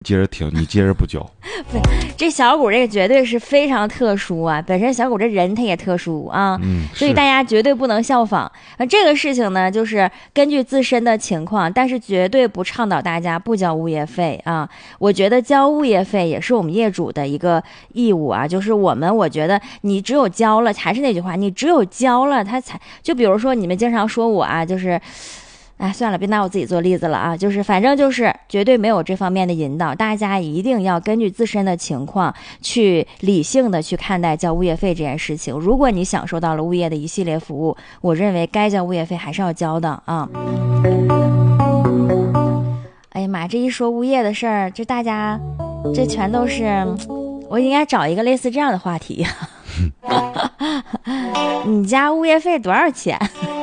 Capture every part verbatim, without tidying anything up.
接着听，你接着不交。 这小谷这个绝对是非常特殊啊，本身小谷这人他也特殊啊， 嗯， 所以大家绝对不能效仿。呃，这个事情呢，就是根据自身的情况，但是绝对不倡导大家不交物业费啊。我觉得交物业费也是我们业主的一个义务啊，就是我们我觉得你只有交了，还是那句话，你只有交了，他才就比如说你们经常说我啊，就是。哎，算了，别拿我自己做例子了啊！就是反正就是绝对没有这方面的引导，大家一定要根据自身的情况去理性的去看待交物业费这件事情。如果你享受到了物业的一系列服务，我认为该交物业费还是要交的啊。哎呀妈，这一说物业的事儿，这大家这全都是，我应该找一个类似这样的话题。你家物业费多少钱？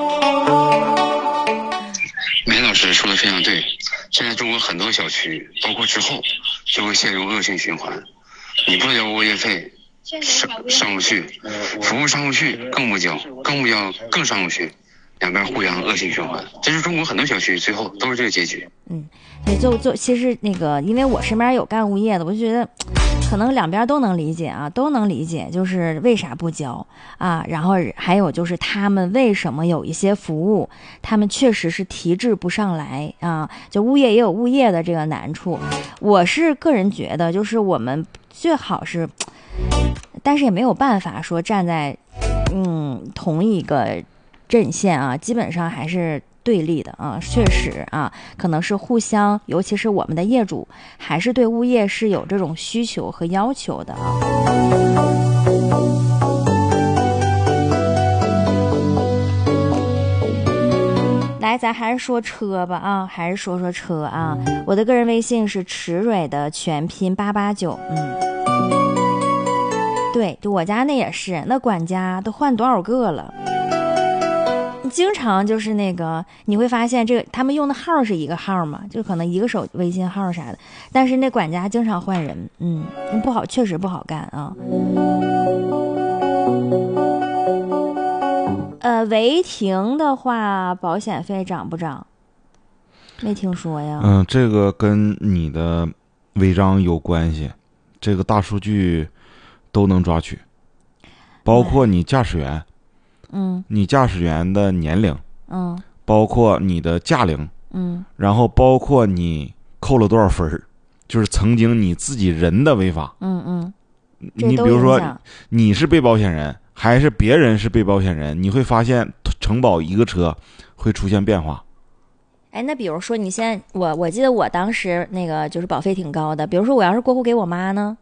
梅老师说的非常对，现在中国很多小区，包括之后就会陷入恶性循环。你不交物业费，上上不去，服务上不去，更不交，更不交，更上不去，两边互相恶性循环。这是中国很多小区最后都是这个结局。 嗯，对，就就其实那个，因为我身边有干物业的，我就觉得。可能两边都能理解啊，都能理解，就是为啥不交啊？然后还有就是他们为什么有一些服务，他们确实是提质不上来啊。就物业也有物业的这个难处。我是个人觉得，就是我们最好是，但是也没有办法说站在嗯同一个阵线啊，基本上还是。对立的啊，确实啊，可能是互相，尤其是我们的业主，还是对物业是有这种需求和要求的啊。来，咱还是说车吧啊，还是说说车啊。我的个人微信是池蕊的全拼八八九，嗯，对，就我家那也是，那管家都换多少个了。经常就是那个你会发现这个他们用的号是一个号嘛，就可能一个手微信号啥的，但是那管家经常换人，嗯，不好，确实不好干啊。呃，违停的话，保险费涨不涨？没听说呀。 嗯，这个跟你的违章有关系，这个大数据都能抓取，包括你驾驶员。 嗯， 你驾驶员的年龄， 嗯， 包括你的驾龄， 嗯， 然后包括你扣了多少分儿，就是曾经你自己人的违法， 嗯嗯， 你比如说你是被保险人，还是别人是被保险人，你会发现承保一个车会出现变化。 哎，那比如说你现在，我我记得我当时那个就是保费挺高的，比如说我要是过户给我妈呢，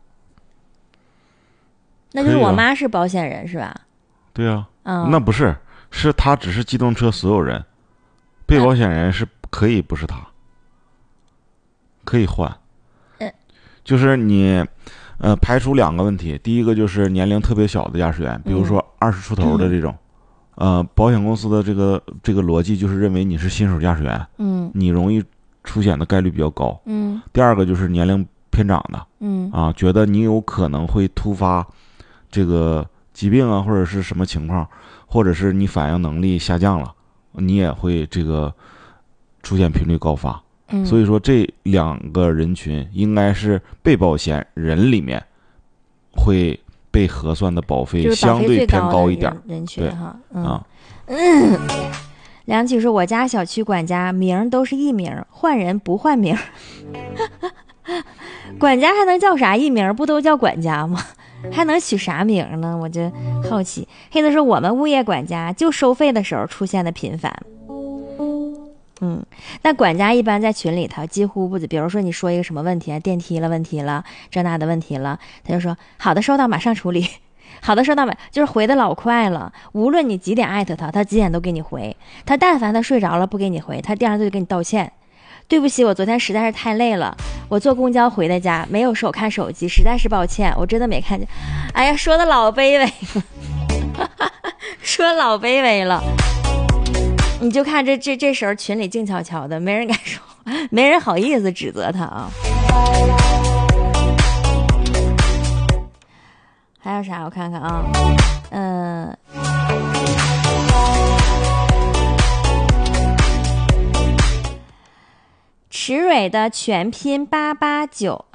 那就是我妈是保险人是吧？ 对啊。嗯、那不是，是他只是机动车所有人，被保险人是可以不是他，可以换。 嗯， 就是你，呃，排除两个问题，第一个就是年龄特别小的驾驶员，比如说二十出头的这种，嗯、呃，保险公司的这个这个逻辑就是认为你是新手驾驶员， 嗯， 你容易出险的概率比较高。 嗯， 第二个就是年龄偏长的， 嗯， 啊，觉得你有可能会突发这个。疾病啊，或者是什么情况，或者是你反应能力下降了，你也会这个出现频率高发。 嗯， 所以说这两个人群应该是被保险人里面会被核算的保费相对偏高一点。 人群哈，嗯、 啊， 嗯。梁启说，我家小区管家名都是艺名，换人不换名。管家还能叫啥艺名？不都叫管家吗？还能取啥名呢？我就好奇。黑子说，我们物业管家就收费的时候出现的频繁。嗯，那管家一般在群里头几乎不，比如说你说一个什么问题啊，电梯了问题了，这那的问题了，他就说好的收到，马上处理。好的收到，就是回的老快了。无论你几点艾特他，他几点都给你回。他但凡他睡着了不给你回，他第二次就给你道歉。对不起，我昨天实在是太累了，我坐公交回的家，没有手看手机，实在是抱歉，我真的没看见。哎呀，说的老卑微了，说老卑微了。你就看这这这时候群里静悄悄的，没人敢说，没人好意思指责他啊。还有啥？我看看啊，嗯、呃。 石蕊的全拼八八九，